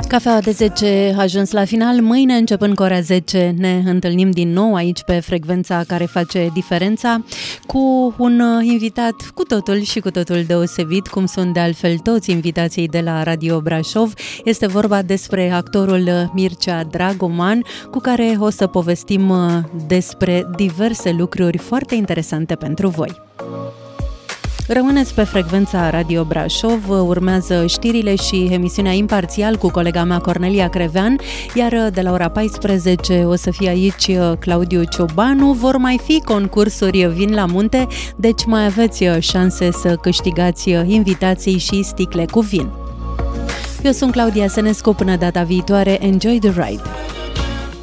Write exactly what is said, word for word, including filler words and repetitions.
Cafeaua de zece a ajuns la final. Mâine, începând cu ora zece, ne întâlnim din nou aici pe frecvența care face diferența, cu un invitat cu totul și cu totul deosebit, cum sunt de altfel toți invitații de la Radio Brașov. Este vorba despre actorul Mircea Dragoman, cu care o să povestim despre diverse lucruri foarte interesante pentru voi. Rămâneți pe frecvența Radio Brașov, urmează știrile și emisiunea Imparțial cu colega mea Cornelia Crevean, iar de la ora paisprezece o să fie aici Claudiu Ciobanu. Vor mai fi concursuri Vin la Munte, deci mai aveți șanse să câștigați invitații și sticle cu vin. Eu sunt Claudia Senescu, până data viitoare, enjoy the ride!